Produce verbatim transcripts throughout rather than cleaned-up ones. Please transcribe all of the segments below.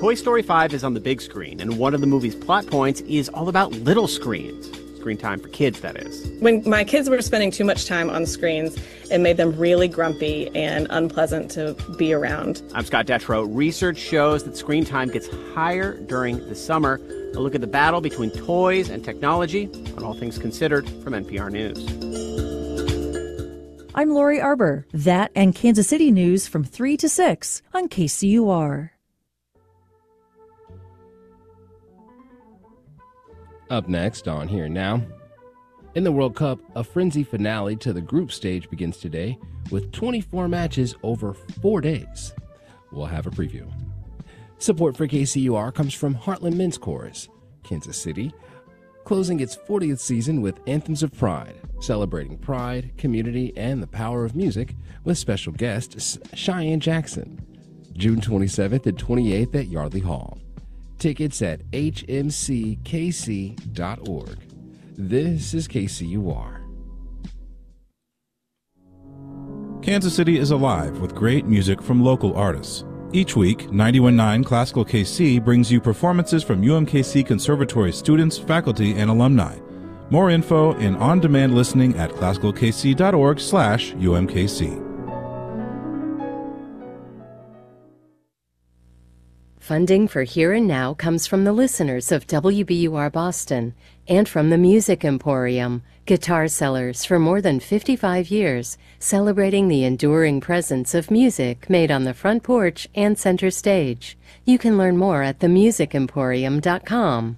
Toy Story five is on the big screen, and one of the movie's plot points is all about little screens. Screen time for kids, that is. When my kids were spending too much time on screens, it made them really grumpy and unpleasant to be around. I'm Scott Detrow. Research shows that screen time gets higher during the summer. A look at the battle between toys and technology on All Things Considered from N P R News. I'm Lori Arbor. That and Kansas City news from three to six on K C U R. Up next on Here and Now. In the World Cup, a frenzy finale to the group stage begins today with twenty-four matches over four days. We'll have a preview. Support for K C U R comes from Heartland Men's Chorus, Kansas City, closing its fortieth season with Anthems of Pride, celebrating pride, community, and the power of music with special guest Cheyenne Jackson, June twenty-seventh and twenty-eighth at Yardley Hall. Tickets at H M C K C dot org. This is K C U R. Kansas City is alive with great music from local artists. Each week, ninety-one point nine Classical K C brings you performances from U M K C Conservatory students, faculty, and alumni. More info and on-demand listening at classical k c dot org slash U M K C. Funding for Here and Now comes from the listeners of W B U R Boston and from the Music Emporium, guitar sellers for more than fifty-five years, celebrating the enduring presence of music made on the front porch and center stage. You can learn more at the music emporium dot com.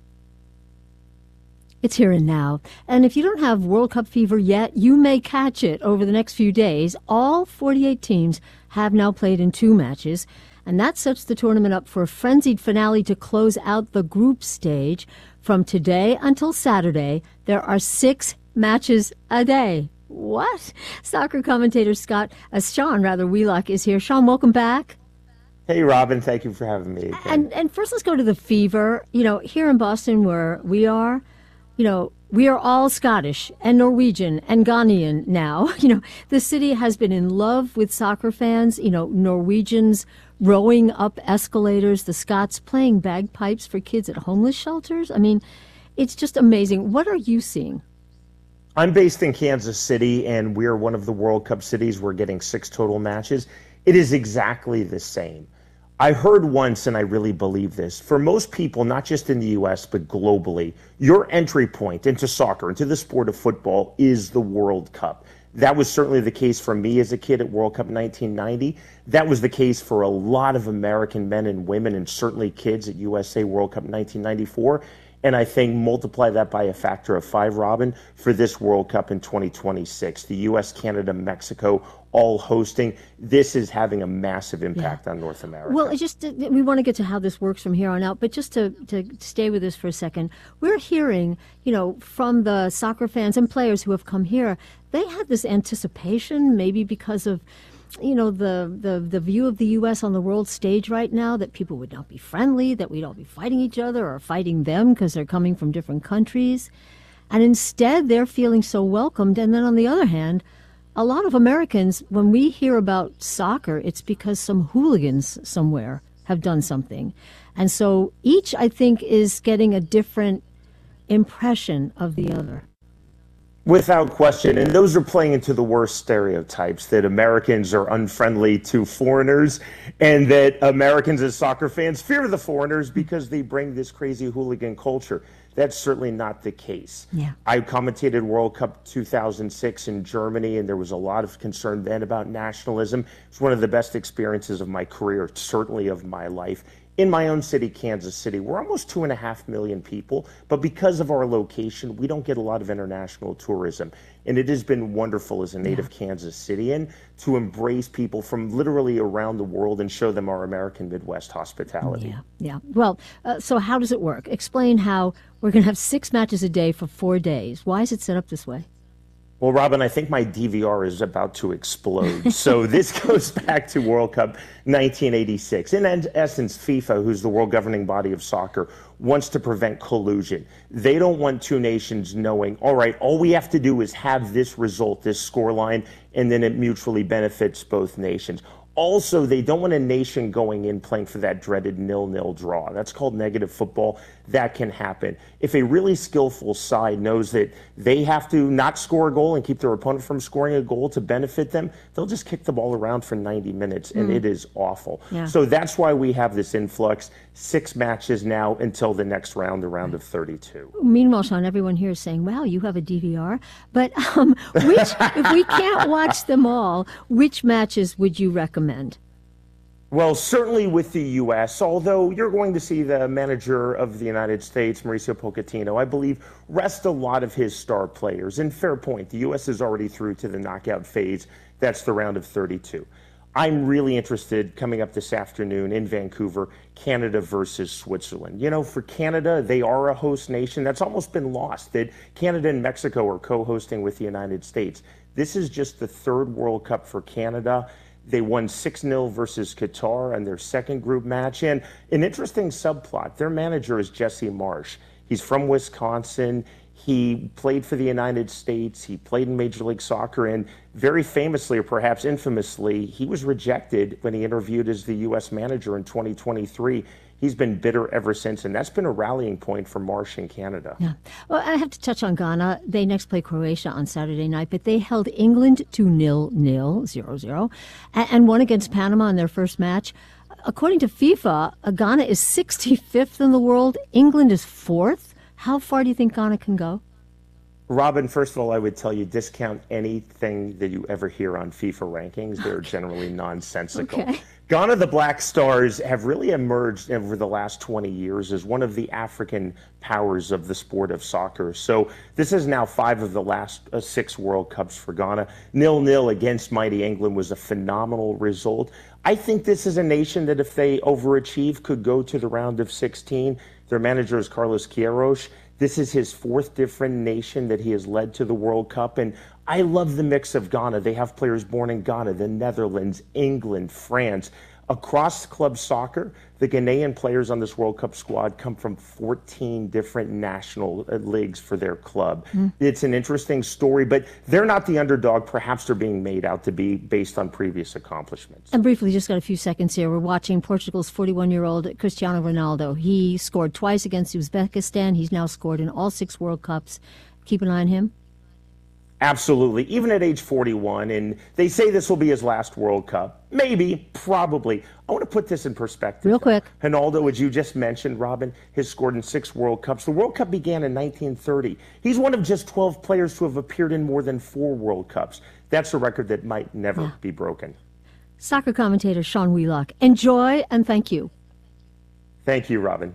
It's Here and Now, and if you don't have World Cup fever yet, you may catch it over the next few days. All forty-eight teams have now played in two matches, and that sets the tournament up for a frenzied finale to close out the group stage. From today until Saturday, there are six matches a day. What? Soccer commentator Scott, uh, Sean, rather, Wheelock is here. Sean, welcome back. Hey, Robin, thank you for having me again. And, and first, let's go to the fever. You know, here in Boston where we are, you know, we are all Scottish and Norwegian and Ghanaian now. You know, the city has been in love with soccer fans, you know, Norwegians rowing up escalators, the Scots playing bagpipes for kids at homeless shelters. I mean, it's just amazing. What are you seeing? I'm based in Kansas City, and we're one of the World Cup cities. We're getting six total matches. It is exactly the same. I heard once, and I really believe this, for most people, not just in the U S, but globally, your entry point into soccer, into the sport of football, is the World Cup. That was certainly the case for me as a kid at World Cup nineteen ninety. That was the case for a lot of American men and women, and certainly kids at U S A World Cup nineteen ninety-four. And I think multiply that by a factor of five, Robin, for this World Cup in twenty twenty-six. The U S, Canada, Mexico, all hosting. This is having a massive impact yeah. on North America. Well, it's just we want to get to how this works from here on out, but just to, to stay with this for a second, we're hearing, you know, from the soccer fans and players who have come here, they had this anticipation, maybe because of, you know, the, the, the view of the U S on the world stage right now, that people would not be friendly, that we'd all be fighting each other or fighting them because they're coming from different countries. And instead, they're feeling so welcomed. And then on the other hand, a lot of Americans, when we hear about soccer, it's because some hooligans somewhere have done something. And so each, I think, is getting a different impression of the other. Without question. And those are playing into the worst stereotypes, that Americans are unfriendly to foreigners and that Americans as soccer fans fear the foreigners because they bring this crazy hooligan culture. That's certainly not the case. Yeah. I commentated World Cup two thousand six in Germany, and there was a lot of concern then about nationalism. It's one of the best experiences of my career, certainly of my life. In my own city, Kansas City, we're almost two and a half million people, but because of our location, we don't get a lot of international tourism. And it has been wonderful as a native yeah. Kansas Cityan to embrace people from literally around the world and show them our American Midwest hospitality. Yeah, yeah. Well, uh, so how does it work? Explain how we're going to have six matches a day for four days. Why is it set up this way? Well, Robin, I think my D V R is about to explode. So this goes back to World Cup nineteen eighty-six. In essence, FIFA, who's the world governing body of soccer, wants to prevent collusion. They don't want two nations knowing, all right, all we have to do is have this result, this scoreline, and then it mutually benefits both nations. Also, they don't want a nation going in playing for that dreaded nil-nil draw. That's called negative football. That can happen. If a really skillful side knows that they have to not score a goal and keep their opponent from scoring a goal to benefit them, they'll just kick the ball around for ninety minutes, and mm. it is awful. Yeah. So that's why we have this influx. Six matches now until the next round, the round of thirty-two. Meanwhile, Sean, everyone here is saying, wow, you have a D V R. But um, which, if we can't watch them all, which matches would you recommend? Well, certainly with the U S, although you're going to see the manager of the United States, Mauricio Pochettino, I believe, rest a lot of his star players. And fair point, the U S is already through to the knockout phase. That's the round of thirty-two. I'm really interested coming up this afternoon in Vancouver, Canada versus Switzerland. You know, for Canada, they are a host nation. That's almost been lost, that Canada and Mexico are co-hosting with the United States. This is just the third World Cup for Canada. They won six nil versus Qatar in their second group match. And an interesting subplot, their manager is Jesse Marsch. He's from Wisconsin. He played for the United States. He played in Major League Soccer. And very famously, or perhaps infamously, he was rejected when he interviewed as the U S manager in twenty twenty-three. He's been bitter ever since, and that's been a rallying point for Marsch in Canada. Yeah. Well, I have to touch on Ghana. They next play Croatia on Saturday night, but they held England to nil nil, zero zero, and won against Panama in their first match. According to FIFA, Ghana is sixty-fifth in the world. England is fourth. How far do you think Ghana can go? Robin, first of all, I would tell you, discount anything that you ever hear on FIFA rankings. They're generally nonsensical. Okay. Ghana, the Black Stars, have really emerged over the last twenty years as one of the African powers of the sport of soccer. So this is now five of the last uh, six World Cups for Ghana. nil nil against mighty England was a phenomenal result. I think this is a nation that if they overachieve could go to the round of sixteen. Their manager is Carlos Queiroz. This is his fourth different nation that he has led to the World Cup. And I love the mix of Ghana. They have players born in Ghana, the Netherlands, England, France. Across club soccer, the Ghanaian players on this World Cup squad come from fourteen different national leagues for their club. Mm. It's an interesting story, but they're not the underdog. Perhaps they're being made out to be based on previous accomplishments. And briefly, just got a few seconds here. We're watching Portugal's forty-one-year-old Cristiano Ronaldo. He scored twice against Uzbekistan. He's now scored in all six World Cups. Keep an eye on him. Absolutely. Even at age forty-one, and they say this will be his last World Cup. Maybe, probably. I want to put this in perspective. Real quick. Ronaldo, as you just mentioned, Robin, has scored in six World Cups. The World Cup began in nineteen thirty. He's one of just twelve players to have appeared in more than four World Cups. That's a record that might never yeah. be broken. Soccer commentator Sean Wheelock, enjoy and thank you. Thank you, Robin.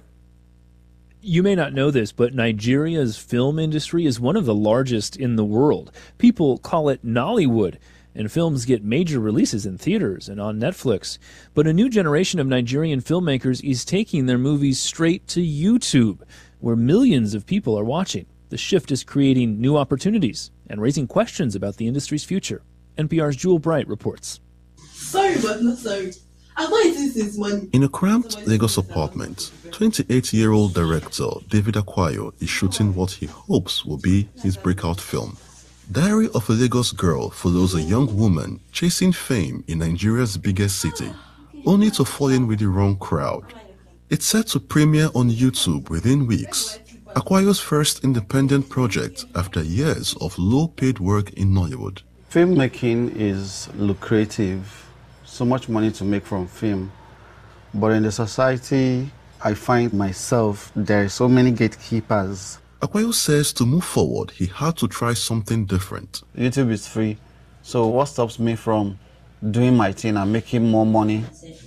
You may not know this, but Nigeria's film industry is one of the largest in the world. People call it Nollywood, and films get major releases in theaters and on Netflix. But a new generation of Nigerian filmmakers is taking their movies straight to YouTube, where millions of people are watching. The shift is creating new opportunities and raising questions about the industry's future. N P R's Jewel Bright reports. Sorry, but not sorry. I thought this is money. In a cramped Lagos apartment, twenty-eight-year-old director David Akwayo is shooting what he hopes will be his breakout film. Diary of a Lagos Girl follows a young woman chasing fame in Nigeria's biggest city, only to fall in with the wrong crowd. It's set to premiere on YouTube within weeks. Akwayo's first independent project after years of low-paid work in Nollywood. Filmmaking is lucrative. So much money to make from film, but in the society I find myself, there are so many gatekeepers. Akwayo says to move forward he had to try something different. YouTube is free, so what stops me from doing my thing and making more money?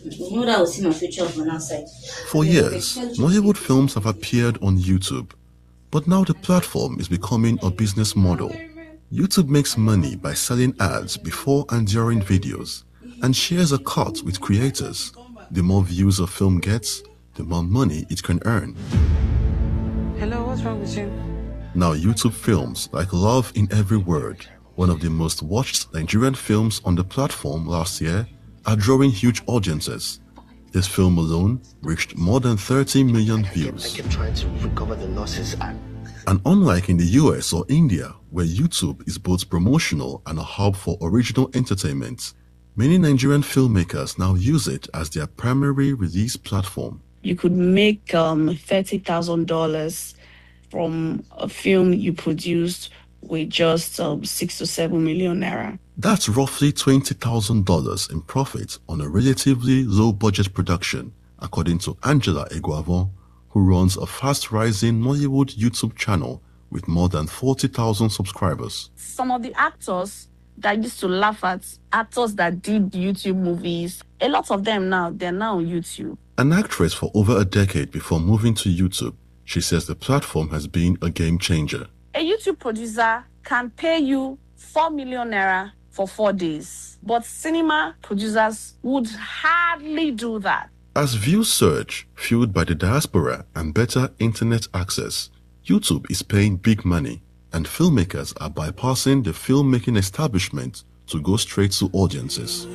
For years, Nollywood films have appeared on YouTube, but now the platform is becoming a business model. YouTube makes money by selling ads before and during videos, and shares a cut with creators. The more views a film gets, the more money it can earn. Hello, what's wrong with you? Now YouTube films like Love in Every Word, one of the most watched Nigerian films on the platform last year, are drawing huge audiences. This film alone reached more than thirty million views. I kept trying to recover the losses. And unlike in the U S or India, where YouTube is both promotional and a hub for original entertainment, Many Nigerian filmmakers now use it as their primary release platform. You could make um, thirty thousand dollars from a film you produced with just um, six to seven million naira. That's roughly twenty thousand dollars in profit on a relatively low-budget production, according to Angela Eguavon, who runs a fast-rising Nollywood YouTube channel with more than forty thousand subscribers. Some of the actors that used to laugh at actors that did YouTube movies, a lot of them now, they're now on YouTube. An actress for over a decade before moving to YouTube, she says the platform has been a game changer. A YouTube producer can pay you four million naira for four days, but cinema producers would hardly do that. As views surge, fueled by the diaspora and better internet access, YouTube is paying big money, and filmmakers are bypassing the filmmaking establishment to go straight to audiences.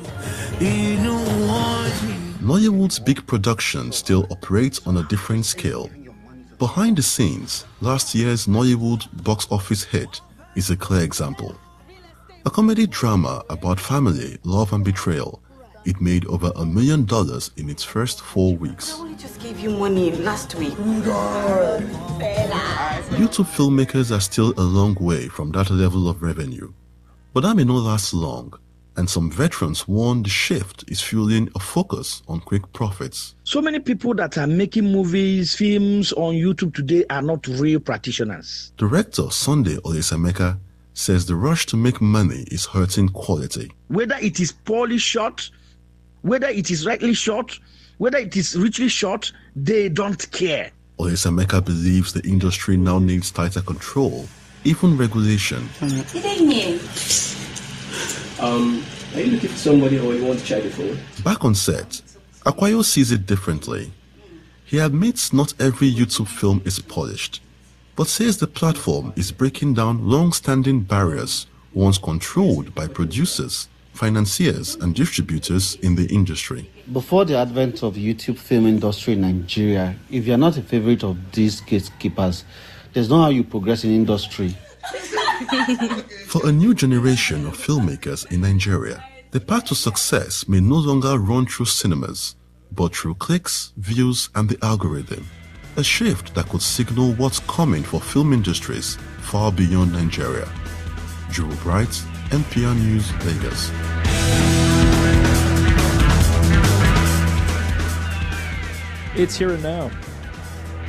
Nollywood's big production still operates on a different scale. Behind the scenes, last year's Nollywood box office hit is a clear example. A comedy drama about family, love and betrayal, it made over a million dollars in its first four weeks. I only just gave you money last week. YouTube filmmakers are still a long way from that level of revenue. But that may not last long, and some veterans warn the shift is fueling a focus on quick profits. So many people that are making movies, films on YouTube today are not real practitioners. Director Sunday Olesemeka says the rush to make money is hurting quality. Whether it is poorly shot, whether it is rightly shot, whether it is richly shot, they don't care. Olesemeka believes the industry now needs tighter control, even regulation. Um, are you looking for somebody or you want to try the phone? Back on set, Akwayo sees it differently. He admits not every YouTube film is polished, but says the platform is breaking down long-standing barriers once controlled by producers, financiers and distributors in the industry. Before the advent of YouTube film industry in Nigeria, if you're not a favorite of these gatekeepers, there's no how you progress in industry. For a new generation of filmmakers in Nigeria, the path to success may no longer run through cinemas, but through clicks, views, and the algorithm. A shift that could signal what's coming for film industries far beyond Nigeria. Drew Bright, N P R News, Lagos. It's Here and Now.